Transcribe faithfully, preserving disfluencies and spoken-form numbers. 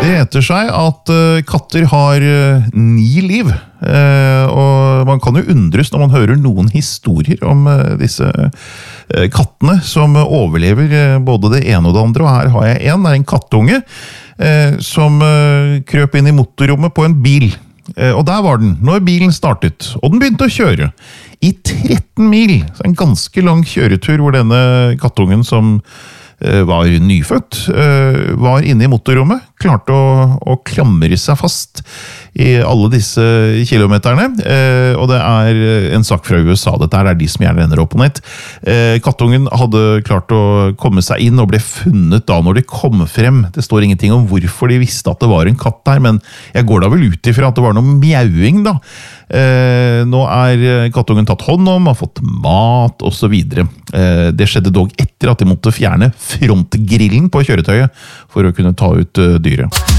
Det heter seg at uh, katter har uh, ni liv, uh, og man kan jo undres når man hører noen historier om uh, disse uh, kattene som uh, overlever uh, både det ene og det andre, og her har jeg en, det er en kattunge uh, som uh, krøp inn i motorrommet på en bil, uh, og der var den når bilen startet, og den begynte å kjøre i tretten mil, så en ganske lang kjøretur hvor denne kattungen som var nyfødt, var inne i motorrommet, klarte å, å klamre seg fast i alle disse kilometerne, og det er en sak fra U S A, dette er de som gjerne ender opp på nett. Kattungen hadde klart å komme seg inn og ble funnet da når de kom frem. Det står ingenting om hvorfor de visste at det var en katt der, men jeg går da vel ut ifra at det var noe mjauing da. Nå er kattungen tatt hånd om, har fått mat og så videre. Det skjedde dog etter at de måtte fjerne frontgrillen på kjøretøyet for å kunne ta ut dyret.